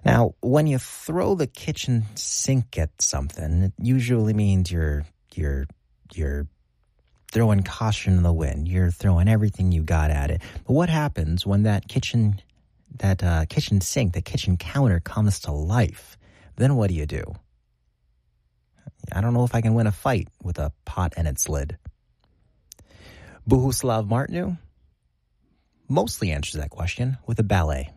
Now, when you throw the kitchen sink at something, it usually means you're throwing caution in the wind. You're throwing everything you got at it. But what happens when that kitchen sink, the kitchen counter comes to life? Then what do? I don't know if I can win a fight with a pot and its lid. Bohuslav Martinu mostly answers that question with a ballet.